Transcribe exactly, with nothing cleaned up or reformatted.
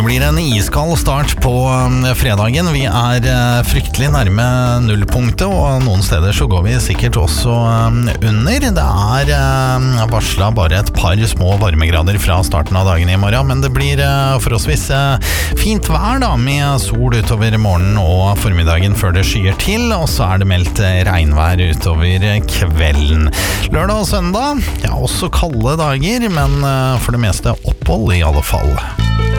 blir en iskald start på fredagen. Vi er fryktelig nærme nullpunktet, og noen steder så går vi sikkert også under. Det er varslet bare et par små varmegrader fra starten av dagen i morgen, men det blir forholdsvis fint vær da, med sol utover morgenen og formiddagen før det skyer til, og så er det meldt regnvær utover kvelden. Lørdag og søndag, ja, også kalde dager, men for det meste opphold i alle fall.